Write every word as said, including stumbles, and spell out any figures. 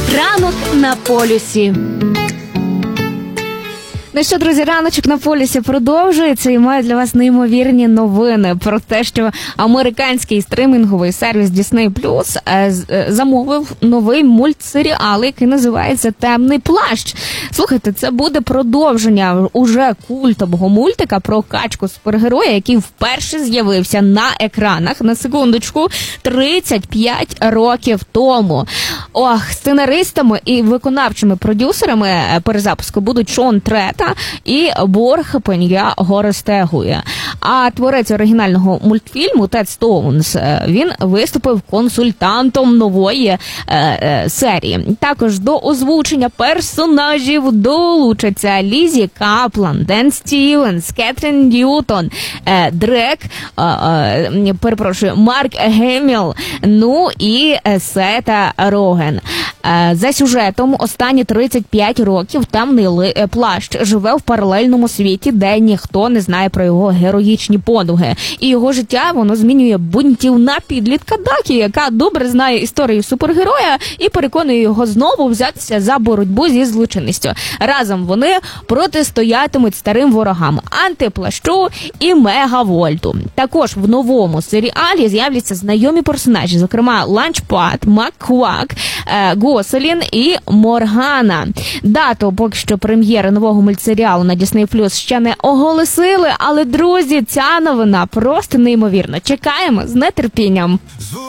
Ранок на полюсі. Ну що, друзі, раночок на полюсі продовжується і маю для вас неймовірні новини про те, що американський стримінговий сервіс Disney Plus замовив новий мультсеріал, який називається «Темний плащ». Слухайте, це буде продовження уже культового мультика про качку-супергероя, який вперше з'явився на екранах, на секундочку, тридцять п'ять років тому. Ох, сценаристами і виконавчими продюсерами перезапуску будуть Шон Трет і Борг Пен'я Горестегує. А творець оригінального мультфільму Тед Стоунс, він виступив консультантом нової е, е, серії. Також до озвучення персонажів долучаться Лізі Каплан, Ден Стівенс, Кетрін Ньютон, е, Дрек, е, е, перепрошую, Марк Геміл, ну і Сета Роген. Е, за сюжетом останні тридцять п'ять років темний плащ живе в паралельному світі, де ніхто не знає про його героїчні подвиги. І його життя, воно змінює бунтівна підлітка Дакі, яка добре знає історію супергероя і переконує його знову взятися за боротьбу зі злочинністю. Разом вони протистоятимуть старим ворогам – антиплащу і Мегавольту. Також в новому серіалі з'являться знайомі персонажі, зокрема Ланчпад, Макквак, Госелін і Моргана. Дату поки що прем'єри нового мультсеріалу на Disney Plus ще не оголосили, але, друзі, ця новина просто неймовірна. Чекаємо з нетерпінням.